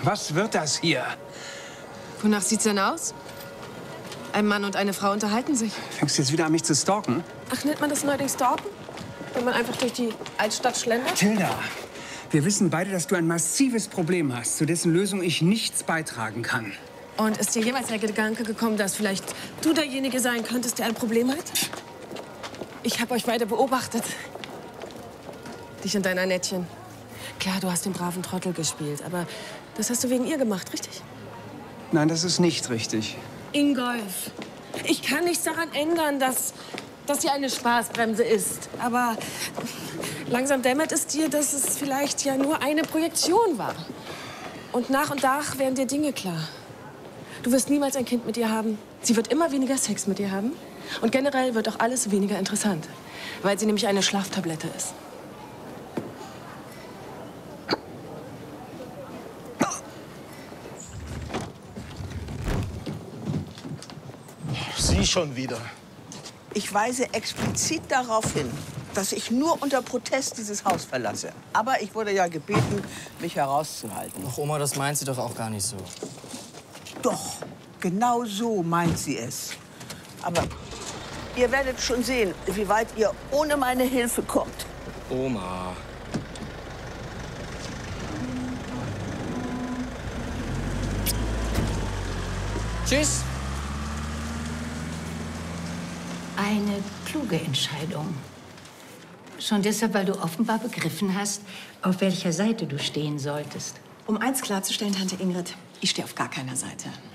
Was wird das hier? Wonach sieht's denn aus? Ein Mann und eine Frau unterhalten sich. Fängst du jetzt wieder an, mich zu stalken? Ach, nennt man das neuerdings stalken? Wenn man einfach durch die Altstadt schlendert? Tilda, wir wissen beide, dass du ein massives Problem hast, zu dessen Lösung ich nichts beitragen kann. Und ist dir jemals der Gedanke gekommen, dass vielleicht du derjenige sein könntest, der ein Problem hat? Ich habe euch beide beobachtet. Dich und dein Annettchen. Klar, du hast den braven Trottel gespielt, aber das hast du wegen ihr gemacht, richtig? Nein, das ist nicht richtig. Ingolf, ich kann nichts daran ändern, dass sie eine Spaßbremse ist. Aber langsam dämmert es dir, dass es vielleicht ja nur eine Projektion war. Und nach werden dir Dinge klar. Du wirst niemals ein Kind mit ihr haben. Sie wird immer weniger Sex mit dir haben. Und generell wird auch alles weniger interessant. Weil sie nämlich eine Schlaftablette ist. Sie schon wieder. Ich weise explizit darauf hin, dass ich nur unter Protest dieses Haus verlasse. Aber ich wurde ja gebeten, mich herauszuhalten. Ach, Oma, das meint sie doch auch gar nicht so. Doch, genau so meint sie es. Aber ihr werdet schon sehen, wie weit ihr ohne meine Hilfe kommt. Oma. Tschüss. Eine kluge Entscheidung. Schon deshalb, weil du offenbar begriffen hast, auf welcher Seite du stehen solltest. Um eins klarzustellen, Tante Ingrid, ich stehe auf gar keiner Seite.